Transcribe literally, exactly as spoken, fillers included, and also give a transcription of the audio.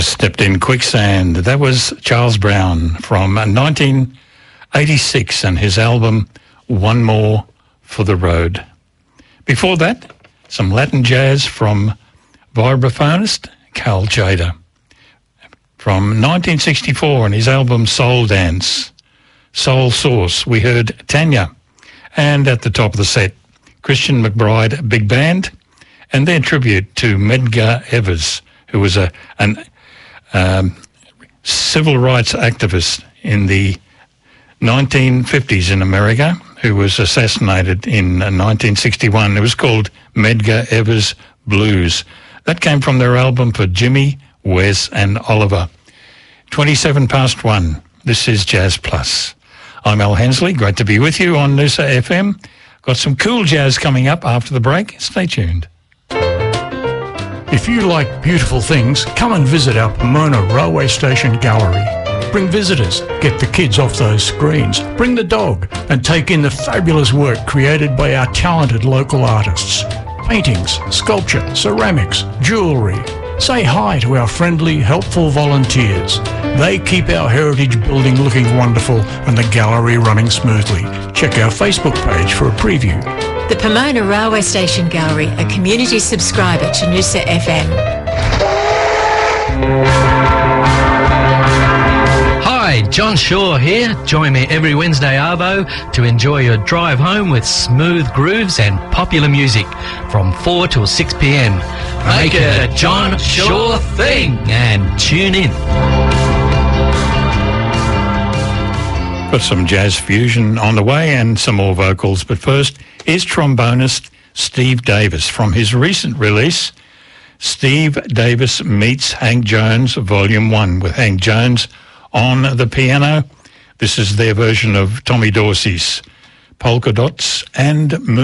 Stepped in quicksand. That was Charles Brown from nineteen eighty-six and his album One More for the Road. Before that, some Latin jazz from vibraphonist Carl Chader. From nineteen sixty-four and his album Soul Dance, Soul Source, we heard Tanya. And at the top of the set, Christian McBride Big Band and their tribute to Medgar Evers, who was a an um, civil rights activist in the nineteen fifties in America, who was assassinated in nineteen sixty-one. It was called Medgar Evers Blues. That came from their album for Jimmy, Wes and Oliver. twenty-seven past one. This is Jazz Plus. I'm Al Hensley. Great to be with you on Noosa F M. Got some cool jazz coming up after the break. Stay tuned. If you like beautiful things, come and visit our Pomona Railway Station Gallery. Bring visitors, get the kids off those screens, bring the dog, and take in the fabulous work created by our talented local artists. Paintings, sculpture, ceramics, jewellery. Say hi to our friendly, helpful volunteers. They keep our heritage building looking wonderful and the gallery running smoothly. Check our Facebook page for a preview. The Pomona Railway Station Gallery, a community subscriber to Noosa F M. Hi, John Shaw here. Join me every Wednesday arvo to enjoy your drive home with smooth grooves and popular music from four till six p m. Make it a John Shaw thing and tune in. Got some jazz fusion on the way and some more vocals, but first is trombonist Steve Davis from his recent release, Steve Davis Meets Hank Jones, Volume one, with Hank Jones on the piano. This is their version of Tommy Dorsey's Polka Dots and Moon.